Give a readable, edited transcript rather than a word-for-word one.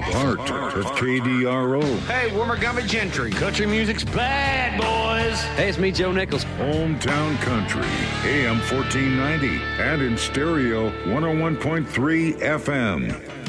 Heart of KDRO. Hey, Womergummy Gentry. Country music's bad, boys. Hey, it's me, Joe Nichols. Hometown Country, AM 1490, and in stereo 101.3 FM.